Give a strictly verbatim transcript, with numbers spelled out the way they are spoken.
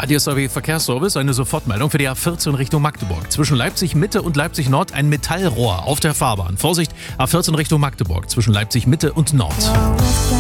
Radio S R W Verkehrsservice, eine Sofortmeldung für die A vierzehn Richtung Magdeburg. Zwischen Leipzig Mitte und Leipzig Nord ein Metallrohr auf der Fahrbahn. Vorsicht, A vierzehn Richtung Magdeburg, zwischen Leipzig Mitte und Nord.